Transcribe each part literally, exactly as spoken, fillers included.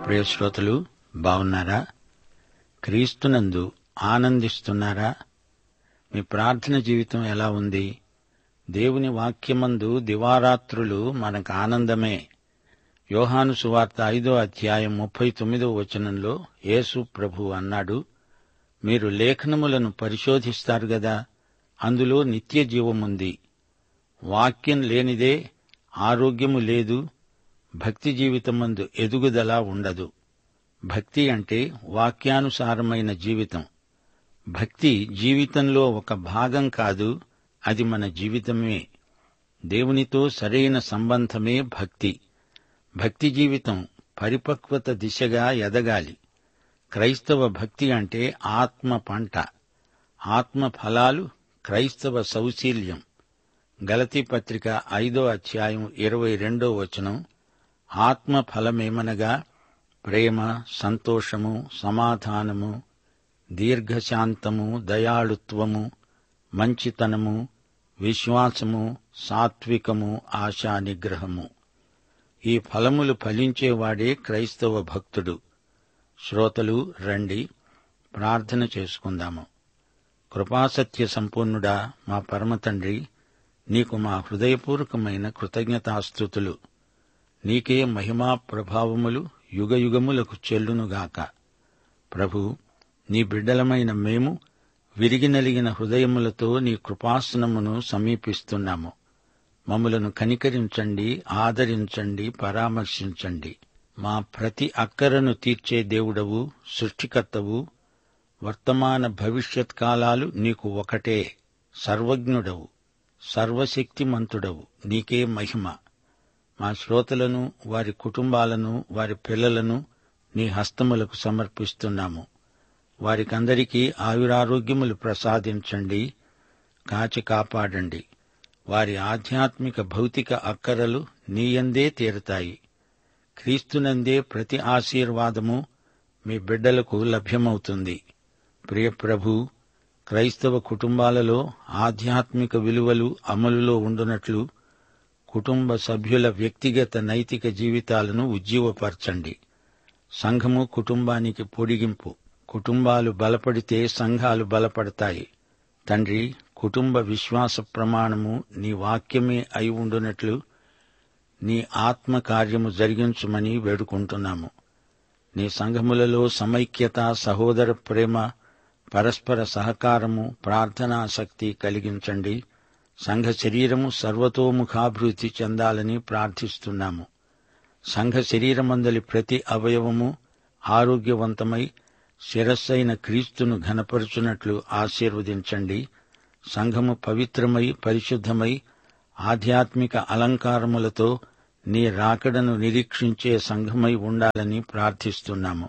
ప్రియ శ్రోతలు, బాగున్నారా? క్రీస్తునందు ఆనందిస్తున్నారా? మీ ప్రార్థన జీవితం ఎలా ఉంది? దేవుని వాక్యమందు దివారాత్రులు మనకు ఆనందమే. యోహాను సువార్త ఐదో అధ్యాయం ముప్పై తొమ్మిదో వచనంలో యేసు ప్రభు అన్నాడు, మీరు లేఖనములను పరిశోధిస్తారు గదా, అందులో నిత్య జీవముంది. వాక్యం లేనిదే ఆరోగ్యము లేదు, భక్తి జీవితమందు ఎదుగుదల ఉండదు. భక్తి అంటే వాక్యానుసారమైన జీవితం. భక్తి జీవితంలో ఒక భాగం కాదు, అది మన జీవితమే. దేవునితో సరైన సంబంధమే భక్తి. భక్తి జీవితం పరిపక్వత దిశగా ఎదగాలి. క్రైస్తవ భక్తి అంటే ఆత్మ పంట, ఆత్మ ఫలాలు క్రైస్తవ సౌశీల్యం. గలతీ పత్రిక ఐదో అధ్యాయం ఇరవై రెండో వచనం, ఆత్మ ఫలమేమనగా ప్రేమ, సంతోషము, సమాధానము, దీర్ఘశాంతము, దయాళుత్వము, మంచితనము, విశ్వాసము, సాత్వికము, ఆశా నిగ్రహము. ఈ ఫలములు ఫలించేవాడే క్రైస్తవ భక్తుడు. శ్రోతలు రండి, ప్రార్థన చేసుకుందాము. కృపాసత్య సంపూర్ణుడా, మా పరమతండ్రి, నీకు మా హృదయపూర్వకమైన కృతజ్ఞతాస్తుతులు. నీకే మహిమా ప్రభావములు యుగయుగములకు చెల్లునుగాక. ప్రభు, నీ బిడ్డలమైన మేము విరిగి నలిగిన హృదయములతో నీ కృపాసనమును సమీపిస్తున్నాము. మమ్ములను కనికరించండి, ఆదరించండి, పరామర్శించండి. మా ప్రతి అక్కరను తీర్చే దేవుడవు, సృష్టికర్తవు. వర్తమాన భవిష్యత్ కాలాలు నీకు ఒకటే. సర్వజ్ఞుడవు, సర్వశక్తిమంతుడవు. నీకే మహిమ. మా శ్రోతలను, వారి కుటుంబాలను, వారి పిల్లలను నీ హస్తములకు సమర్పిస్తున్నాము. వారికందరికీ ఆయురారోగ్యములు ప్రసాదించండి, కాచి కాపాడండి. వారి ఆధ్యాత్మిక భౌతిక అక్కరలు నీయందే తీరతాయి. క్రీస్తునందే ప్రతి ఆశీర్వాదము మీ బిడ్డలకు లభ్యమవుతుంది. ప్రియప్రభు, క్రైస్తవ కుటుంబాలలో ఆధ్యాత్మిక విలువలు అమలులో ఉండునట్లు కుటుంబ సభ్యుల వ్యక్తిగత నైతిక జీవితాలను ఉజ్జీవపరచండి. సంఘము కుటుంబానికి పొడిగింపు. కుటుంబాలు బలపడితే సంఘాలు బలపడతాయి. తండ్రి, కుటుంబ విశ్వాస ప్రమాణము నీ వాక్యమే అయి ఉండునట్లు నీ ఆత్మ కార్యము జరిగించుమని వేడుకుంటున్నాము. నీ సంఘములలో సమైక్యత, సహోదర ప్రేమ, పరస్పర సహకారము, ప్రార్థనాశక్తి కలిగించండి. సంఘ శరీరము సర్వతోముఖాభివృద్ధి చెందాలని ప్రార్థిస్తున్నాము. సంఘ శరీరమందలి ప్రతి అవయవము ఆరోగ్యవంతమై శిరస్సైన క్రీస్తును ఘనపరుచున్నట్లు ఆశీర్వదించండి. సంఘము పవిత్రమై పరిశుద్ధమై ఆధ్యాత్మిక అలంకారములతో నీ రాకడను నిరీక్షించే సంఘమై ఉండాలని ప్రార్థిస్తున్నాము.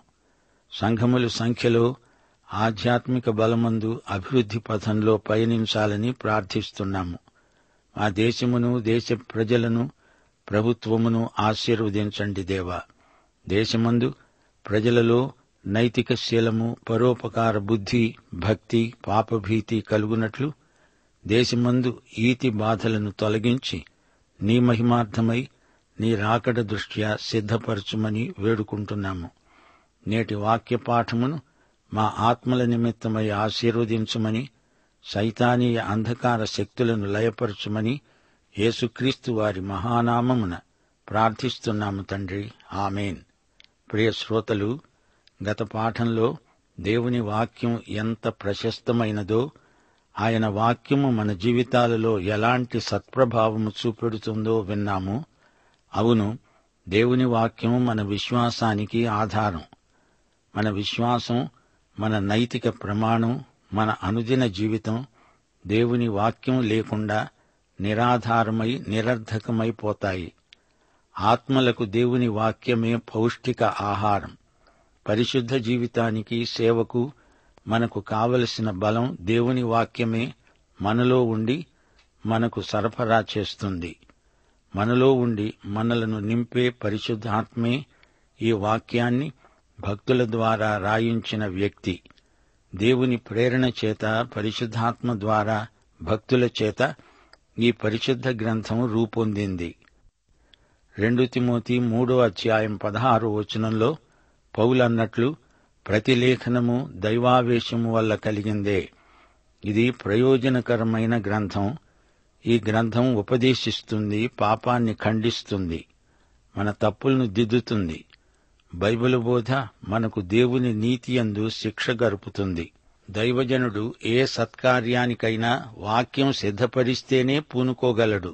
సంఘముల సంఖ్యలో ఆధ్యాత్మిక బలమందు అభివృద్ధి పథంలో పయనించాలని ప్రార్థిస్తున్నాము. మా దేశమును, దేశ ప్రజలను, ప్రభుత్వమును ఆశీర్వదించండి దేవా. దేశమందు ప్రజలలో నైతిక శీలము, పరోపకార బుద్ధి, భక్తి, పాపభీతి కలుగునట్లు దేశమందు ఈతి బాధలను తొలగించి నీ మహిమార్థమై నీ రాకడ దృష్ట్యా సిద్ధపరచుమని వేడుకుంటున్నాము. నేటి వాక్య పాఠమును మా ఆత్మల నిమిత్తమై ఆశీర్వదించుమని, సైతానీయ అంధకార శక్తులను లయపరచుమని యేసుక్రీస్తు వారి మహానామమున ప్రార్థిస్తున్నాము తండ్రి. ఆమేన్. ప్రియ శ్రోతలు, గత పాఠంలో దేవుని వాక్యం ఎంత ప్రశస్తమైనదో, ఆయన వాక్యము మన జీవితాలలో ఎలాంటి సత్ప్రభావము చూపెడుతుందో విన్నాము. అవును, దేవుని వాక్యము మన విశ్వాసానికి ఆధారం. మన విశ్వాసం, మన నైతిక ప్రమాణం, మన అనుదిన జీవితం దేవుని వాక్యం లేకుండా నిరాధారమై నిరర్ధకమైపోతాయి. ఆత్మలకు దేవుని వాక్యమే పౌష్టిక ఆహారం. పరిశుద్ధ జీవితానికి, సేవకు మనకు కావలసిన బలం దేవుని వాక్యమే మనలో ఉండి మనకు సరఫరా చేస్తుంది. మనలో ఉండి మనలను నింపే పరిశుద్ధాత్మే ఈ వాక్యాన్ని భక్తుల ద్వారా రాయించిన వ్యక్తి. దేవుని ప్రేరణ చేత, పరిశుద్ధాత్మ ద్వారా భక్తుల చేత ఈ పరిశుద్ధ గ్రంథం రూపొందింది. రెండు తిమోతి మూడో అధ్యాయం పదహారో వచనంలో పౌలన్నట్లు ప్రతి లేఖనము దైవావేశము వల్ల కలిగిందే. ఇది ప్రయోజనకరమైన గ్రంథం. ఈ గ్రంథం ఉపదేశిస్తుంది, పాపాన్ని ఖండిస్తుంది, మన తప్పులను దిద్దుతుంది. బైబిలు బోధ మనకు దేవుని నీతియందు శిక్ష గరుపుతుంది. దైవజనుడు ఏ సత్కార్యానికైనా వాక్యం సిద్ధపరిస్తేనే పూనుకోగలడు.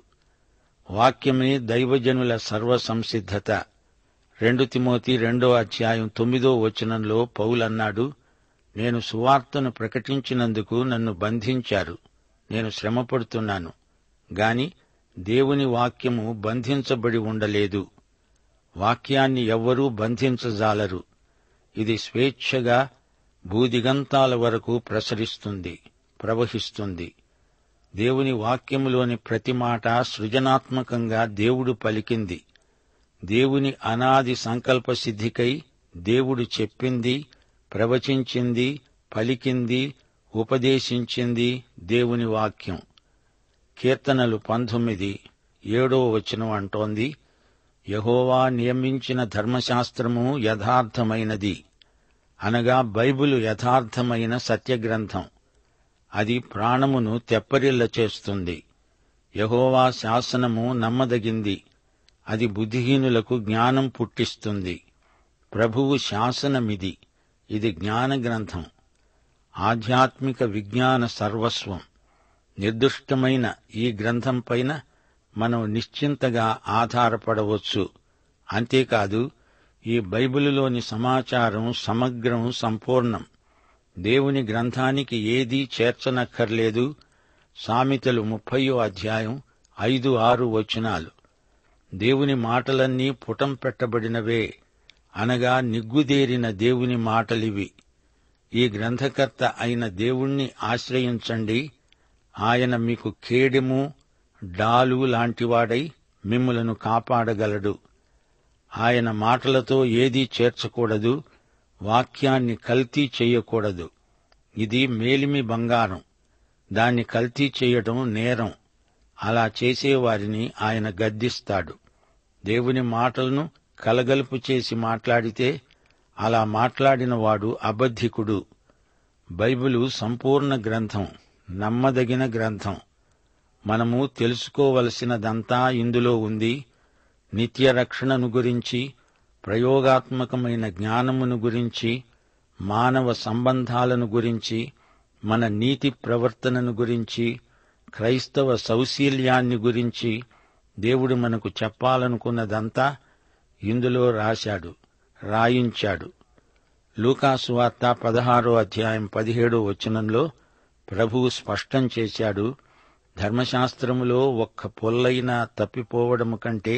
వాక్యమే దైవజనుల సర్వసంసిద్ధత. రెండు తిమోతి రెండో అధ్యాయం తొమ్మిదో వచనంలో పౌలన్నాడు, నేను సువార్తను ప్రకటించినందుకు నన్ను బంధించారు, నేను శ్రమపడుతున్నాను, గాని దేవుని వాక్యము బంధించబడి ఉండలేదు. వాక్యాన్ని ఎవ్వరూ బంధించజాలరు. ఇది స్వేచ్ఛగా భూదిగంతాల వరకు ప్రసరిస్తుంది, ప్రవహిస్తుంది. దేవుని వాక్యములోని ప్రతి మాట సృజనాత్మకంగా దేవుడు పలికింది. దేవుని అనాది సంకల్ప సిద్ధికై దేవుడు చెప్పింది, ప్రవచించింది, పలికింది, ఉపదేశించింది దేవుని వాక్యం. కీర్తనలు పంతొమ్మిది ఏడో వచనం అంటోంది, యెహోవా నియమించిన ధర్మశాస్త్రము యథార్థమైనది. అనగా బైబిలు యథార్థమైన సత్యగ్రంథం. అది ప్రాణమును తెప్పరిల్ల చేస్తుంది. యెహోవా శాసనము నమ్మదగింది. అది బుద్ధిహీనులకు జ్ఞానం పుట్టిస్తుంది. ప్రభువు శాసనమిది. ఇది జ్ఞాన గ్రంథం. ఆధ్యాత్మిక విజ్ఞాన సర్వస్వం. నిర్దుష్టమైన ఈ గ్రంథం పైన మనం నిశ్చింతగా ఆధారపడవచ్చు. అంతేకాదు, ఈ బైబిలులోని సమాచారం సమగ్రం, సంపూర్ణం. దేవుని గ్రంథానికి ఏదీ చేర్చనక్కర్లేదు. సామెతలు ముప్పయో అధ్యాయం ఐదు ఆరు వచనాలు. దేవుని మాటలన్నీ పుటం పెట్టబడినవే, అనగా నిగ్గుదేరిన దేవుని మాటలివి. ఈ గ్రంథకర్త అయిన దేవుణ్ణి ఆశ్రయించండి. ఆయన మీకు కేడెము, డాలు లాంటివాడై మిమ్ములను కాపాడగలడు. ఆయన మాటలతో ఏదీ చేర్చకూడదు, వాక్యాన్ని కల్తీ చెయ్యకూడదు. ఇది మేలిమి బంగారం. దాన్ని కల్తీ చేయడం నేరం. అలా చేసేవారిని ఆయన గద్దిస్తాడు. దేవుని మాటలను కలగలుపు చేసి మాట్లాడితే అలా మాట్లాడినవాడు అబద్ధికుడు. బైబిలు సంపూర్ణ గ్రంథం, నమ్మదగిన గ్రంథం. మనము తెలుసుకోవలసినదంతా ఇందులో ఉంది. నిత్య రక్షణను గురించి, ప్రయోగాత్మకమైన జ్ఞానమును గురించి, మానవ సంబంధాలను గురించి, మన నీతి ప్రవర్తనను గురించి, క్రైస్తవ సౌశీల్యాన్ని గురించి దేవుడు మనకు చెప్పాలనుకున్నదంతా ఇందులో రాశాడు, రాయించాడు. లూకాసు వార్త పదహారో అధ్యాయం పదిహేడో వచనంలో ప్రభువు స్పష్టం చేశాడు, ధర్మశాస్త్రములో ఒక్క పొల్లైనా తప్పిపోవడము కంటే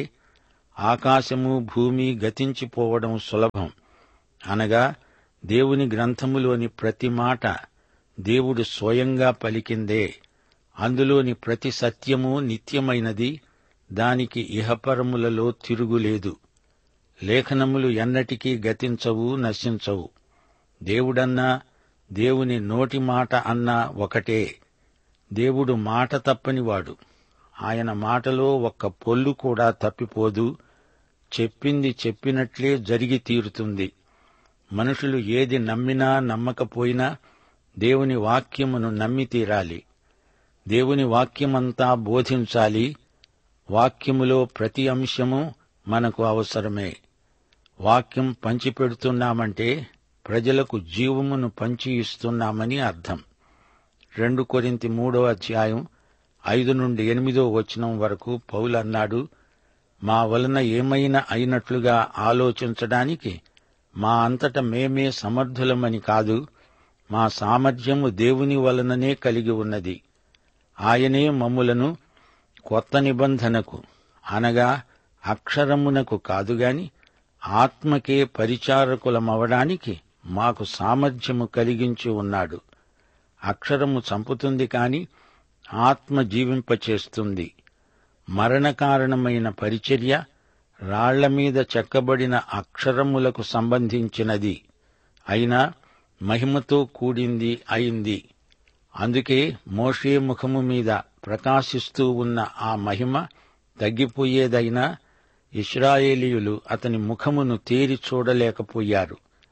ఆకాశము భూమి గతించిపోవడం సులభం. అనగా దేవుని గ్రంథములోని ప్రతి మాట దేవుడు స్వయంగా పలికిందే. అందులోని ప్రతి సత్యము నిత్యమైనది. దానికి ఇహపరములలో తిరుగులేదు. లేఖనములు ఎన్నటికీ గతించవు, నశించవు. దేవుడన్నా, దేవుని నోటి మాట అన్నా ఒకటే. దేవుడు మాట తప్పనివాడు. ఆయన మాటలో ఒక్క పొల్లు కూడా తప్పిపోదు. చెప్పింది చెప్పినట్లే జరిగి తీరుతుంది. మనుషులు ఏది నమ్మినా నమ్మకపోయినా దేవుని వాక్యమును నమ్మి తీరాలి. దేవుని వాక్యమంతా బోధించాలి. వాక్యములో ప్రతి అంశము మనకు అవసరమే. వాక్యం పంచిపెడుతున్నామంటే ప్రజలకు జీవమును పంచి ఇస్తున్నామని అర్థం. రెండు కొరింథీ మూడో అధ్యాయం ఐదు నుండి ఎనిమిదో వచనం వరకు పౌలన్నాడు, మా వలన ఏమైనా అయినట్లుగా ఆలోచించడానికి మా అంతట మేమే సమర్థులమని కాదు, మా సామర్థ్యము దేవుని వలననే కలిగి ఉన్నది. ఆయనే మమ్ములను కొత్త నిబంధనకు, అనగా అక్షరమునకు కాదుగాని ఆత్మకే పరిచారకులమవడానికి మాకు సామర్థ్యము కలిగించి ఉన్నాడు. అక్షరము చంపుతుంది కాని ఆత్మ జీవింపచేస్తుంది. మరణకారణమైన పరిచర్య రాళ్లమీద చెక్కబడిన అక్షరములకు సంబంధించినది, అయినా మహిమతో కూడింది అయింది. అందుకే మోషే ముఖము మీద ప్రకాశిస్తూ ఉన్న ఆ మహిమ తగ్గిపోయేదైనా ఇశ్రాయేలీయులు అతని ముఖమును తేరి చూడలేకపోయారు.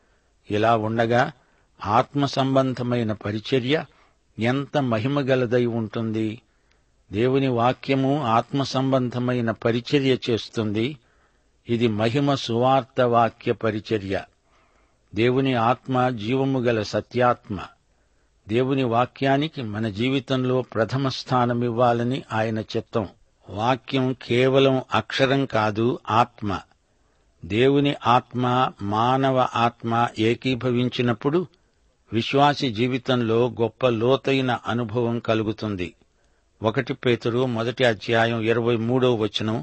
ఇలా ఉండగా ఆత్మ సంబంధమైన పరిచర్య ఎంత మహిమగలదై ఉంటుంది. దేవుని వాక్యము ఆత్మ సంబంధమైన పరిచర్య చేస్తుంది. ఇది మహిమ సువార్త వాక్య పరిచర్య. దేవుని ఆత్మ జీవము గల సత్యాత్మ. దేవుని వాక్యానికి మన జీవితంలో ప్రథమ స్థానమివ్వాలని ఆయన చిత్తం. వాక్యం కేవలం అక్షరం కాదు, ఆత్మ. దేవుని ఆత్మ మానవ ఆత్మ ఏకీభవించినప్పుడు విశ్వాసి జీవితంలో గొప్ప లోతైన అనుభవం కలుగుతుంది. ఒకటి పేతురు మొదటి అధ్యాయం ఇరవై మూడో వచనం,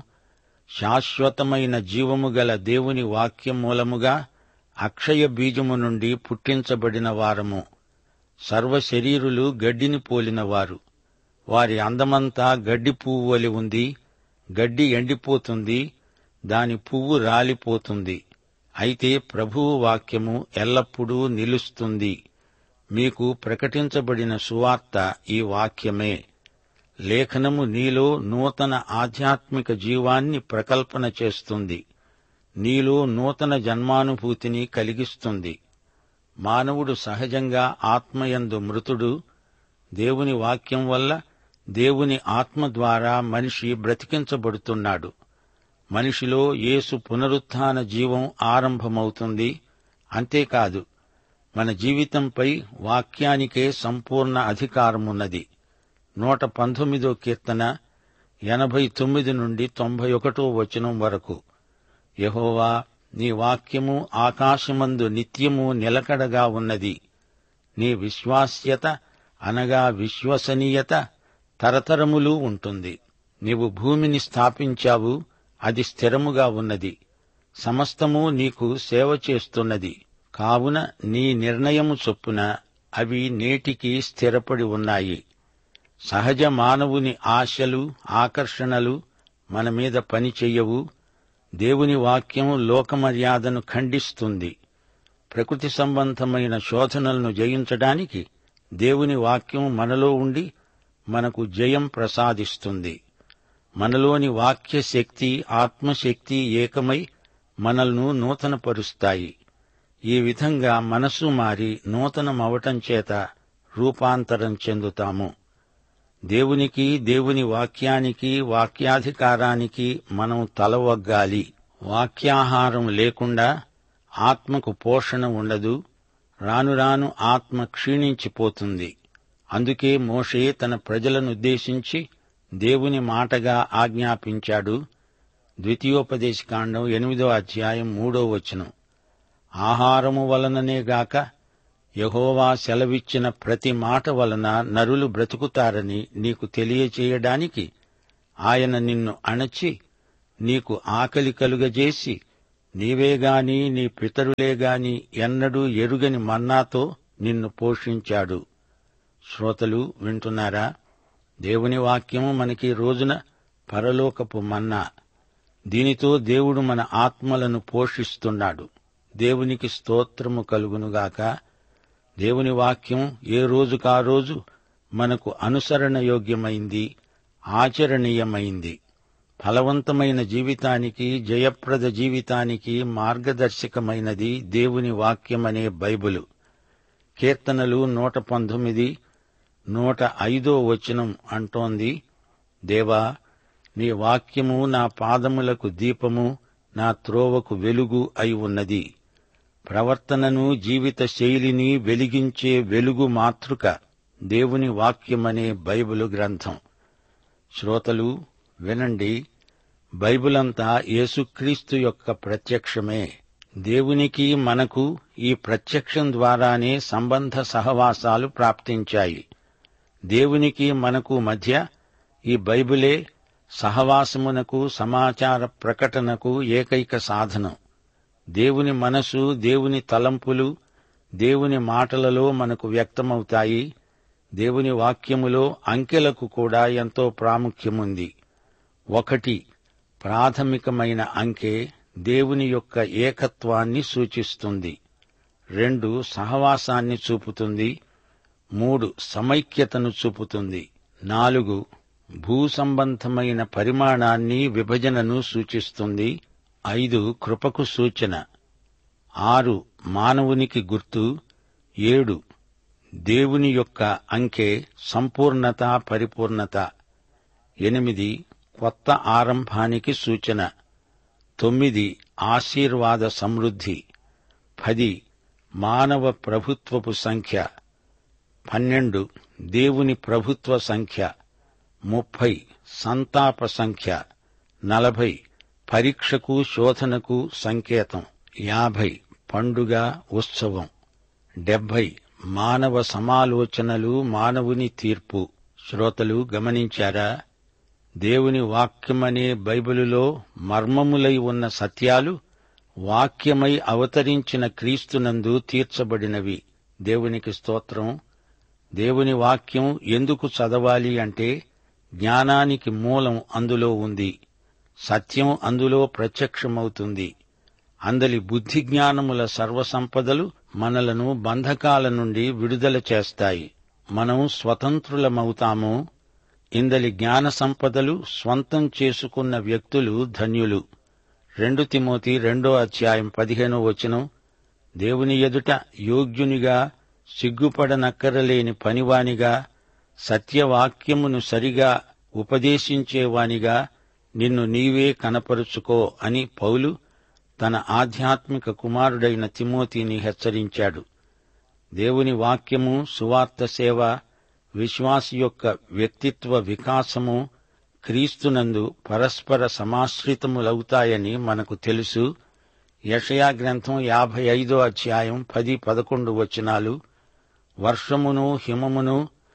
శాశ్వతమైన జీవము గల దేవుని వాక్యం మూలముగా అక్షయ బీజము నుండి పుట్టించబడిన వారము. సర్వశరీరులు గడ్డిని పోలినవారు. వారి అందమంతా గడ్డి పువ్వు వలె ఉంది. గడ్డి ఎండిపోతుంది, దాని పువ్వు రాలిపోతుంది. అయితే ప్రభువు వాక్యము ఎల్లప్పుడూ నిలుస్తుంది. మీకు ప్రకటించబడిన సువార్త ఈ వాక్యమే. లేఖనము నీలో నూతన ఆధ్యాత్మిక జీవాన్ని ప్రకల్పన చేస్తుంది. నీలో నూతన జన్మానుభూతిని కలిగిస్తుంది. మానవుడు సహజంగా ఆత్మయందు మృతుడు. దేవుని వాక్యం వల్ల, దేవుని ఆత్మ ద్వారా మనిషి బ్రతికించబడుతున్నాడు. మనిషిలో యేసు పునరుత్థాన జీవం ఆరంభమవుతుంది. అంతేకాదు, మన జీవితంపై వాక్యానికే సంపూర్ణ అధికారమున్నది. నూట పంతొమ్మిదో కీర్తన ఎనభై తొమ్మిది నుండి తొంభై ఒకటో వచనం వరకు, యెహోవా, నీ వాక్యము ఆకాశమందు నిత్యము నిలకడగా ఉన్నది. నీ విశ్వాస్యత అనగా విశ్వసనీయత తరతరములు ఉంటుంది. నీవు భూమిని స్థాపించావు, అది స్థిరముగా ఉన్నది. సమస్తము నీకు సేవ చేస్తున్నది. కావున నీ నిర్ణయము చొప్పున అవి నేటికి స్థిరపడి ఉన్నాయి. సహజ మానవుని ఆశలు, ఆకర్షణలు మన మీద పనిచెయ్యవు. దేవుని వాక్యం లోకమర్యాదను ఖండిస్తుంది. ప్రకృతి సంబంధమైన శోధనలను జయించడానికి దేవుని వాక్యం మనలో ఉండి మనకు జయం ప్రసాదిస్తుంది. మనలోని వాక్య శక్తి, ఆత్మశక్తి ఏకమై మనల్ని నూతనపరుస్తాయి. ఈ విధంగా మనసు మారి నూతనమవటం చేత రూపాంతరం చెందుతాము. దేవునికి, దేవుని వాక్యానికి, వాక్యాధికారానికి మనం తలవగ్గాలి. వాక్యాహారం లేకుండా ఆత్మకు పోషణ ఉండదు. రాను రాను ఆత్మ క్షీణించిపోతుంది. అందుకే మోషే తన ప్రజలనుద్దేశించి దేవుని మాటగా ఆజ్ఞాపించాడు. ద్వితీయోపదేశకాండం ఎనిమిదో అధ్యాయం మూడో వచనం, ఆహారము వలననేగాక యెహోవా సెలవిచ్చిన ప్రతి మాట వలన నరులు బ్రతుకుతారని నీకు తెలియచేయడానికి ఆయన నిన్ను అణచి నీకు ఆకలి కలుగజేసి నీవేగాని నీ పితరులేగాని ఎన్నడూ ఎరుగని మన్నాతో నిన్ను పోషించాడు. శ్రోతలు వింటున్నారా? దేవుని వాక్యము మనకి రోజున పరలోకపు మన్నా. దీనితో దేవుడు మన ఆత్మలను పోషిస్తున్నాడు. దేవునికి స్తోత్రము కలుగునుగాక. దేవుని వాక్యం ఏ రోజుకా రోజు మనకు అనుసరణ యోగ్యమైంది, ఆచరణీయమైంది. ఫలవంతమైన జీవితానికి, జయప్రద జీవితానికి మార్గదర్శకమైనది దేవుని వాక్యమనే బైబిలు. కీర్తనలు నూట పంతొమ్మిది నూట ఐదో వచనం అంటోంది, దేవా, నీ వాక్యము నా పాదములకు దీపము, నా త్రోవకు వెలుగు అయి ఉన్నది. ప్రవర్తనను, జీవిత శైలిని వెలిగించే వెలుగు మాతృక దేవుని వాక్యమనే బైబిలు గ్రంథం. శ్రోతలు వినండి, బైబిలంతా యేసుక్రీస్తు యొక్క ప్రత్యక్షమే. దేవునికి మనకు ఈ ప్రత్యక్షం ద్వారానే సంబంధ సహవాసాలు ప్రాప్తించాయి. దేవునికి మనకు మధ్య ఈ బైబిలే సహవాసమునకు, సమాచార ప్రకటనకు ఏకైక సాధనం. దేవుని మనసు, దేవుని తలంపులు దేవుని మాటలలో మనకు వ్యక్తమవుతాయి. దేవుని వాక్యములో అంకెలకు కూడా ఎంతో ప్రాముఖ్యముంది. ఒకటి, ప్రాథమికమైన అంకె దేవుని యొక్క ఏకత్వాన్ని సూచిస్తుంది. రెండు, సహవాసాన్ని చూపుతుంది. మూడు, సమైక్యతను చూపుతుంది. నాలుగు, భూసంబంధమైన పరిమాణాన్ని, విభజనను సూచిస్తుంది. ఐదు, కృపకు సూచన. ఆరు మానవునికి గుర్తు, ఏడు దేవుని యొక్క అంకె సంపూర్ణత, పరిపూర్ణత, ఎనిమిది కొత్త ఆరంభానికి సూచన, తొమ్మిది ఆశీర్వాద సమృద్ధి, పది మానవ ప్రభుత్వపు సంఖ్య, పన్నెండు దేవుని ప్రభుత్వ సంఖ్య, ముప్పై సంతాప సంఖ్య, నలభై పరీక్షకు శోధనకు సంకేతం, యాభై పండుగ ఉత్సవం, డెబ్బై మానవ సమాలోచనలు, మానవుని తీర్పు. శ్రోతలు గమనించారా? దేవుని వాక్యమనే బైబిలులో మర్మములై ఉన్న సత్యాలు వాక్యమై అవతరించిన క్రీస్తునందు తీర్చబడినవి. దేవునికి స్తోత్రం. దేవుని వాక్యం ఎందుకు చదవాలి అంటే జ్ఞానానికి మూలం అందులో ఉంది, సత్యం అందులో ప్రత్యక్షమవుతుంది. అందలి బుద్ధి జ్ఞానముల సర్వసంపదలు మనలను బంధకాల నుండి విడుదల చేస్తాయి. మనం స్వతంత్రులమవుతాము. ఇందలి జ్ఞాన సంపదలు స్వంతం చేసుకున్న వ్యక్తులు ధన్యులు. రెండు తిమోతి రెండో అధ్యాయం పదిహేనో వచనం, దేవుని ఎదుట యోగ్యునిగా, సిగ్గుపడనక్కరలేని పనివానిగా, సత్యవాక్యమును సరిగా ఉపదేశించేవానిగా నిన్ను నీవే కనపరుచుకో అని పౌలు తన ఆధ్యాత్మిక కుమారుడైన తిమోతిని హెచ్చరించాడు. దేవుని వాక్యము, సువార్త సేవ, విశ్వాసి యొక్క వ్యక్తిత్వ వికాసము క్రీస్తునందు పరస్పర సమాశ్రితములవుతాయని మనకు తెలుసు. యెషయా గ్రంథం యాభై ఐదో అధ్యాయం పది పదకొండు వచనాలు, వర్షమును హిమమును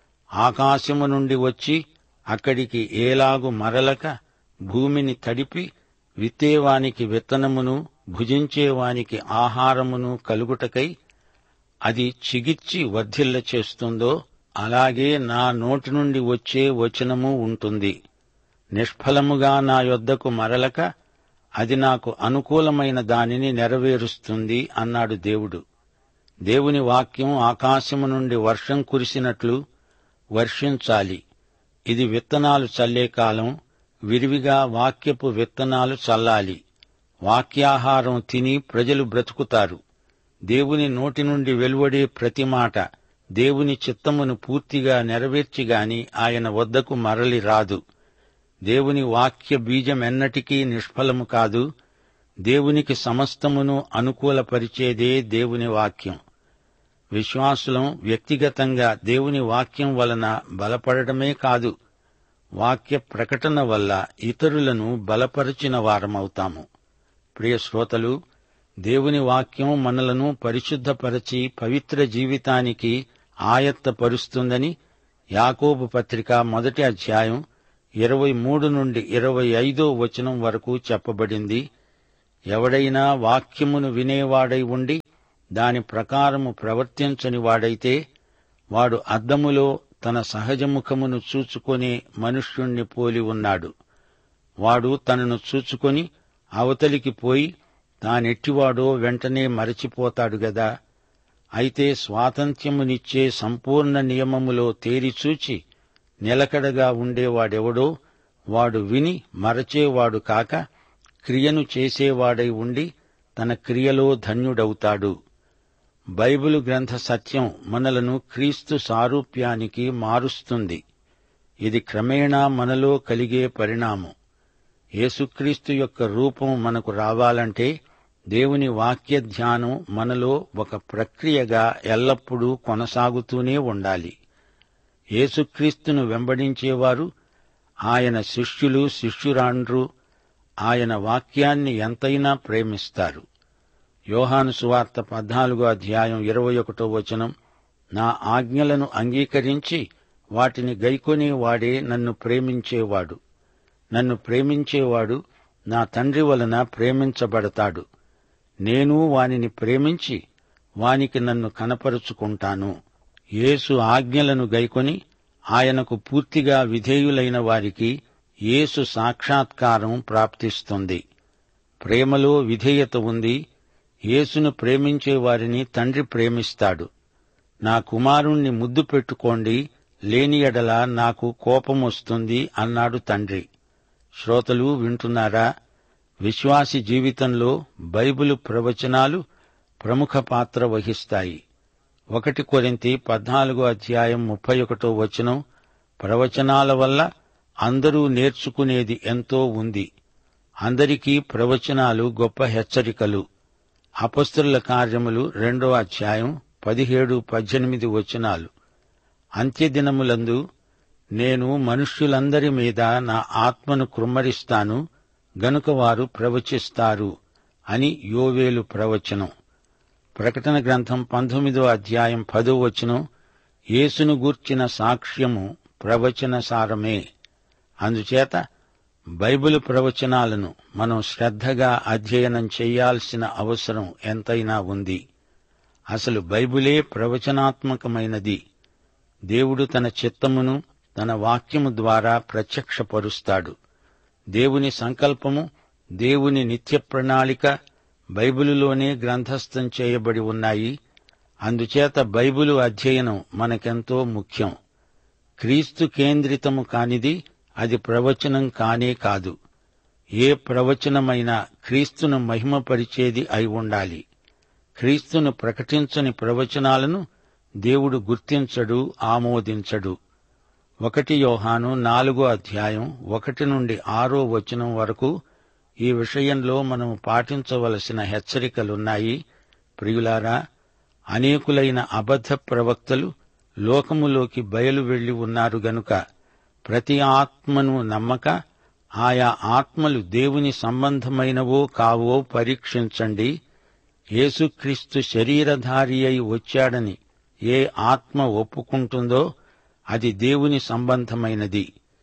ఆకాశము నుండి వచ్చి అక్కడికి ఏలాగు మరలక భూమిని తడిపి విత్తేవానికి విత్తనమును భుజించేవానికి ఆహారమును కలుగుటకై అది చిగిర్చి వర్ధిల్ల చేస్తుందో అలాగే నా నోటి నుండి వచ్చే వచనము ఉంటుంది. నిష్ఫలముగా నా యొద్దకు మరలక అది నాకు అనుకూలమైన దానిని నెరవేరుస్తుంది అన్నాడు దేవుడు. దేవుని వాక్యం ఆకాశము నుండి వర్షం కురిసినట్లు వర్షించాలి. ఇది విత్తనాలు చల్లే కాలం. విరివిగా వాక్యపు విత్తనాలు చల్లాలి. వాక్యాహారం తిని ప్రజలు బ్రతుకుతారు. దేవుని నోటి నుండి వెలువడే ప్రతి మాట దేవుని చిత్తమును పూర్తిగా నెరవేర్చిగాని ఆయన వద్దకు మరలి రాదు. దేవుని వాక్య బీజమెన్నటికీ నిష్ఫలము కాదు. దేవునికి సమస్తమును అనుకూలపరిచేదే దేవుని వాక్యం. విశ్వాసులం వ్యక్తిగతంగా దేవుని వాక్యం వలన బలపడటమే కాదు, వాక్య ప్రకటన వల్ల ఇతరులను బలపరిచిన వారమవుతాము. ప్రియ శ్రోతలు, దేవుని వాక్యం మనలను పరిశుద్ధపరచి పవిత్ర జీవితానికి ఆయత్తపరుస్తుందని యాకోబు పత్రిక మొదటి అధ్యాయం ఇరవై మూడు నుండి ఇరవై ఐదో వచనం వరకు చెప్పబడింది. ఎవడైనా వాక్యమును వినేవాడై ఉండి దాని ప్రకారము ప్రవర్తించని వాడైతే వాడు అద్దములో తన సహజముఖమును చూచుకొనే మనుష్యుణ్ణి పోలి ఉన్నాడు. వాడు తనను చూచుకొని అవతలికి పోయి తానెట్టివాడో వెంటనే మరచిపోతాడు గదా. అయితే స్వాతంత్ర్యమునిచ్చే సంపూర్ణ నియమములో తేరిచూచి నిలకడగా ఉండేవాడెవడో వాడు విని మరచేవాడు కాక క్రియను చేసేవాడై ఉండి తన క్రియలో ధన్యుడవుతాడు. బైబిలు గ్రంథ సత్యం మనలను క్రీస్తు సారూప్యానికి మారుస్తుంది. ఇది క్రమేణా మనలో కలిగే పరిణామం. యేసుక్రీస్తు యొక్క రూపం మనకు రావాలంటే దేవుని వాక్య ధ్యానం మనలో ఒక ప్రక్రియగా ఎల్లప్పుడూ కొనసాగుతూనే ఉండాలి. యేసుక్రీస్తును వెంబడించేవారు, ఆయన శిష్యులు శిష్యురాండ్రు ఆయన వాక్యాన్ని ఎంతైనా ప్రేమిస్తారు. యోహాను సువార్త పద్నాలుగో అధ్యాయం ఇరవై ఒకటో వచనం, నా ఆజ్ఞలను అంగీకరించి వాటిని గైకొనే వాడే నన్ను ప్రేమించేవాడు. నన్ను ప్రేమించేవాడు నా తండ్రి వలన ప్రేమించబడతాడు. నేను వానిని ప్రేమించి వానికి నన్ను కనపరుచుకుంటాను. యేసు ఆజ్ఞలను గైకొని ఆయనకు పూర్తిగా విధేయులైన వారికి యేసు సాక్షాత్కారం ప్రాప్తిస్తుంది. ప్రేమలో విధేయత ఉంది. యేసును ప్రేమించే వారిని తండ్రి ప్రేమిస్తాడు. నా కుమారుణ్ణి ముద్దు పెట్టుకోండి, లేని ఎడల నాకు కోపమొస్తుంది అన్నాడు తండ్రి. శ్రోతలు వింటున్నారా? విశ్వాసి జీవితంలో బైబిలు ప్రవచనాలు ప్రముఖ పాత్ర వహిస్తాయి. ఒకటి కొరింథీ పద్నాలుగో అధ్యాయం ముప్పై ఒకటో వచనం, ప్రవచనాల వల్ల అందరూ నేర్చుకునేది ఎంతో ఉంది. అందరికీ ప్రవచనాలు గొప్ప హెచ్చరికలు. అపొస్తలుల కార్యములు రెండో అధ్యాయం పదిహేడు పద్దెనిమిది వచనాలు. అంత్యదినములందు నేను మనుష్యులందరి మీద నా ఆత్మను కృమ్మరిస్తాను, గనుక వారు ప్రవచిస్తారు అని యోవేలు ప్రవచనం. ప్రకటన గ్రంథం పంతొమ్మిదో అధ్యాయం పదో వచనం, యేసును గూర్చిన సాక్ష్యము ప్రవచన సారమే. అందుచేత బైబిలు ప్రవచనాలను మనం శ్రద్ధగా అధ్యయనం చెయ్యాల్సిన అవసరం ఎంతైనా ఉంది. అసలు బైబిలే ప్రవచనాత్మకమైనది. దేవుడు తన చిత్తమును తన వాక్యము ద్వారా ప్రత్యక్షపరుస్తాడు. దేవుని సంకల్పము, దేవుని నిత్య ప్రణాళిక బైబిలులోనే గ్రంథస్థం చేయబడి ఉన్నాయి. అందుచేత బైబిలు అధ్యయనం మనకెంతో ముఖ్యం. క్రీస్తు కేంద్రితము కానిది అది ప్రవచనం కానే కాదు. ఏ ప్రవచనమైనా క్రీస్తును మహిమపరిచేది అయి ఉండాలి. క్రీస్తును ప్రకటించని ప్రవచనాలను దేవుడు గుర్తించడు, ఆమోదించడు. ఒకటి యోహాను నాలుగో అధ్యాయం ఒకటి నుండి ఆరో వచనం వరకు ఈ విషయంలో మనం పాటించవలసిన హెచ్చరికలున్నాయి. ప్రియులారా, అనేకులైన అబద్ధ ప్రవక్తలు లోకములోకి బయలు వెళ్లి ఉన్నారు గనుక ప్రతి ఆత్మను నమ్మక ఆయా ఆత్మలు దేవుని సంబంధమైనవో కావో పరీక్షించండి. యేసుక్రీస్తు శరీరధారి అయి వచ్చాడని ఏ ఆత్మ ఒప్పుకుంటుందో అది దేవుని సంబంధమైనది.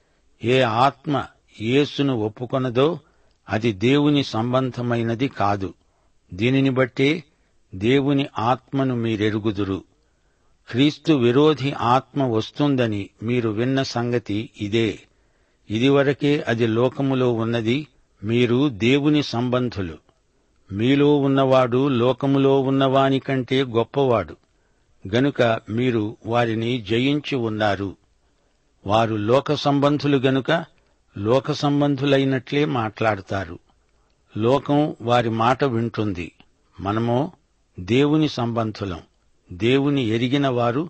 ఏ ఆత్మ యేసును ఒప్పుకొనదో అది దేవుని సంబంధమైనది కాదు. దీనిని బట్టే దేవుని ఆత్మను మీరెరుగుదురు. క్రీస్తు విరోధి ఆత్మ వస్తుందని మీరు విన్న సంగతి ఇదే. ఇదివరకే అది లోకములో ఉన్నది. మీరు దేవుని సంబంధులు. మీలో ఉన్నవాడు లోకములో ఉన్నవాని కంటే గొప్పవాడు గనుక మీరు వారిని జయించి ఉన్నారు. వారు లోక సంబంధులు గనుక లోక సంబంధులైనట్లే మాట్లాడతారు. లోకం వారి మాట వింటుంది. మనమో దేవుని సంబంధులం. దేవుని ఎరిగిన వారు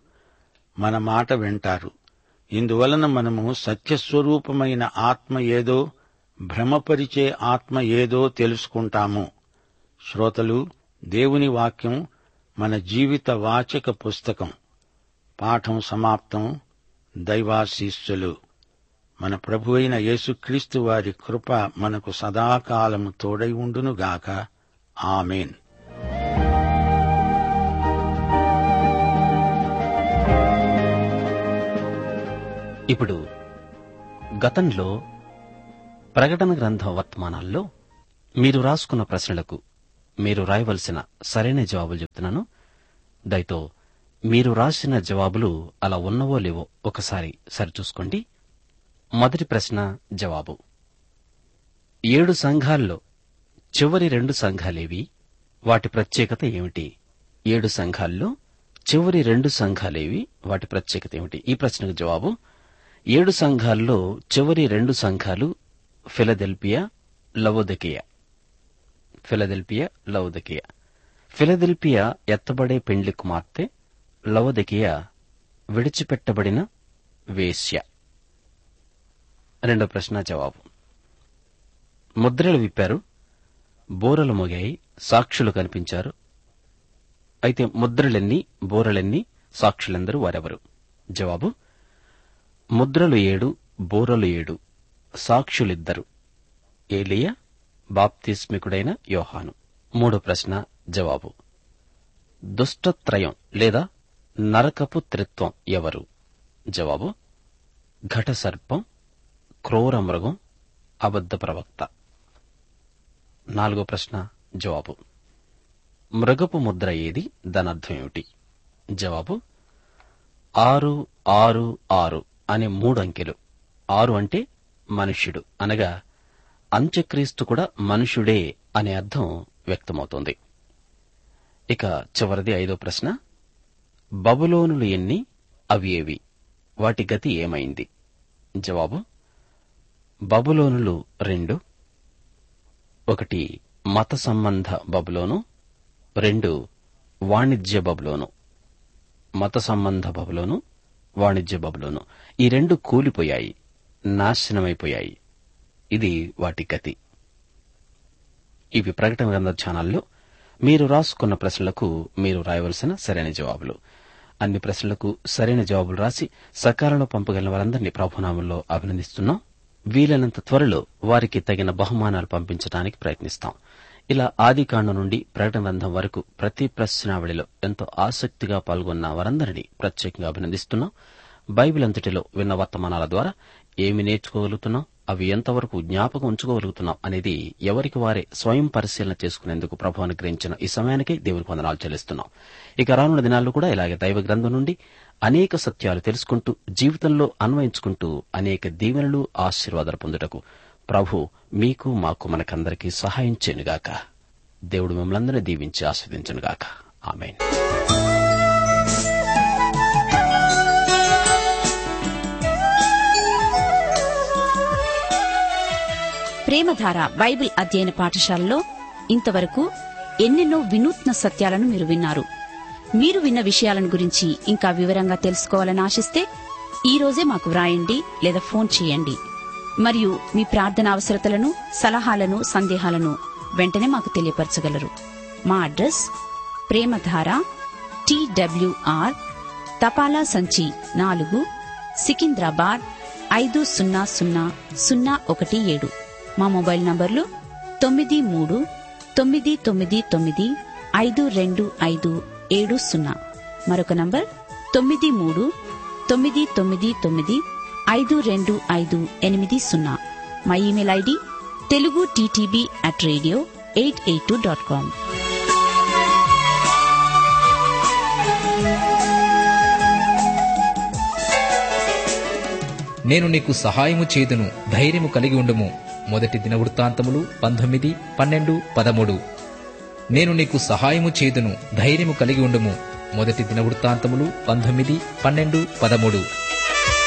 మన మాట వింటారు. ఇందువలన మనము సత్యస్వరూపమైన ఆత్మ ఏదో, భ్రమపరిచే ఆత్మ ఏదో తెలుసుకుంటాము. శ్రోతలు, దేవుని వాక్యం మన జీవిత వాచక పుస్తకం. పాఠం సమాప్తం. దైవాశీస్సులు. మన ప్రభువైన యేసుక్రీస్తు వారి కృప మనకు సదాకాలము తోడై ఉండునుగాక. ఆమేన్. ఇప్పుడు గతంలో ప్రకటన గ్రంథ వర్తమానాల్లో మీరు రాసుకున్న ప్రశ్నలకు మీరు రాయవలసిన సరైన జవాబులు చెప్తున్నాను. దయతో మీరు రాసిన జవాబులు అలా ఉన్నవో లేవో ఒకసారి సరిచూసుకోండి. మొదటి ప్రశ్న జవాబు: ఏడు సంఘాల్లో చివరి రెండు సంఘాలేవి? వాటి ప్రత్యేకత ఏమిటి? ఏడు సంఘాల్లో చివరి రెండు సంఘాలేవి? వాటి ప్రత్యేకత ఏమిటి? ఈ ప్రశ్నకు జవాబు: ఏడు సంఘాల్లో చివరి రెండు సంఘాలు ఫిలదెల్ఫియా, లవొదికయ. ఫిలదెల్ఫియా, లవొదికయ. ఫిలదెల్ఫియా ఎత్తబడే పెండ్లి కుమార్తె, లవొదికయ విడిచిపెట్టబడిన వేశ్య. రెండో ప్రశ్న జవాబు: ముద్రలు విప్పారు, బోరలు మోగాయి, సాక్షులు కనిపించారు. అయితే ముద్రలెన్ని, బోరలెన్ని, సాక్షులందరూ వారెవరు? జవాబు: ముద్రలు ఏడు, బోరలు ఏడు, సాక్షులిద్దరు. ఏలియా, బాప్తిస్మికుడైన యోహాను. మూడో ప్రశ్న జవాబు: దుష్టత్రయం లేదా నరకపు త్రిత్వం ఎవరు? జవాబు: ఘట సర్పం, క్రూర మృగం, అబద్ధ ప్రవక్త. నాలుగో ప్రశ్న జవాబు: మృగపు ముద్ర ఏది? దానర్థం ఏమిటి? జవాబు: ఆరు ఆరు ఆరు అనే మూడు అంకెలు. ఆరు అంటే మనుష్యుడు, అనగా అంత్యక్రీస్తు కూడా మనుష్యుడే అనే అర్థం వ్యక్తమవుతోంది. ఇక చివరిది ఐదో ప్రశ్న: బబులోనులు ఎన్ని? అవి ఏవి? వాటి గతి ఏమైంది? జవాబు: బబులోనులు రెండు. ఒకటి మత సంబంధ బబులోను, రెండు వాణిజ్య బబులోను, మత సంబంధ బబులోను, వాణిజ్య బబులోను ఈ రెండు కూలిపోయాయి, నాశనమైపోయాయి. ఇది వాటి గతి. ఇవి ప్రకటన గ్రంథ ఛానల్లో మీరు రాసుకున్న ప్రశ్నలకు మీరు రాయవలసిన సరైన జవాబులు. అన్ని ప్రశ్నలకు సరైన జవాబులు రాసి సకాలంలో పంపగలిగిన వారందరినీ ప్రభునామంలో అభినందిస్తున్నాం. వీలైనంత త్వరలో వారికి తగిన బహుమానాలు పంపించడానికి ప్రయత్నిస్తాం. ఇలా ఆదికాండం నుండి ప్రకటన గ్రంథం వరకు ప్రతి ప్రశ్నావళిలో ఎంతో ఆసక్తిగా పాల్గొన్న వారందరినీ ప్రత్యేకంగా అభినందిస్తున్నాం. బైబిల్ అంతటిలో విన్న వర్తమానాల ద్వారా ఏమి నేర్చుకోగలుగుతున్నాం, అవి ఎంతవరకు జ్ఞాపకం ఉంచుకోగలుగుతున్నాం అనేది ఎవరికి వారే స్వయం పరిశీలన చేసుకునేందుకు ప్రభు అనుగ్రహించిన ఈ సమయానికి దేవునికి వందనాలు చెల్లిస్తున్నాం. ఇక రానున్న దినాల్లో కూడా ఇలాగే దైవ గ్రంథం నుండి అనేక సత్యాలు తెలుసుకుంటూ జీవితంలో అన్వయించుకుంటూ అనేక దీవెనలు, ఆశీర్వాదాలు పొందుటకు ప్రభు మీకు మాకు మనకందరికీ సహాయం చేయనుగాక. దేవుడు మిమ్మల్ని దీవించి ఆస్వాదించునుగాక. ఆమేన్. ప్రేమధార బైబిల్ అధ్యయన పాఠశాలలో ఇంతవరకు ఎన్నెన్నో వినూత్న సత్యాలను మీరు విన్నారు. మీరు విన్న విషయాలను గురించి ఇంకా వివరంగా తెలుసుకోవాలని ఆశిస్తే ఈ రోజే మాకు వ్రాయండి లేదా ఫోన్ చేయండి. మరియు మీ ప్రార్థన అవసరతలను, సలహాలను, సందేహాలను వెంటనే మాకు తెలియపరచగలరు. మా అడ్రస్ ప్రేమధార టీడబ్ల్యూఆర్ తపాలా సంచి నాలుగు, సికింద్రాబాద్ ఐదు సున్నా సున్నా సున్నా ఒకటి ఏడు. మా మొబైల్ నంబర్లు తొమ్మిది మూడు తొమ్మిది తొమ్మిది తొమ్మిది ఐదు రెండు ఐదు ఏడు సున్నా. మరొక నంబర్ తొమ్మిది మూడు తొమ్మిది తొమ్మిది తొమ్మిది ఐదు రెండు ఐదు ఎనిమిది సున్నా. మా email ID Telugu TTB at radio eight eight two dot com. నేను నీకు సహాయము చేదును, ధైర్యము కలిగి ఉండుము. మొదటి దినవృత్తాంతములు పంతొమ్మిది పన్నెండు పదమూడు. నేను నీకు సహాయము చేదును, ధైర్యము కలిగి ఉండుము. మొదటి దినవృత్తాంతములు పంతొమ్మిది పన్నెండు పదమూడు.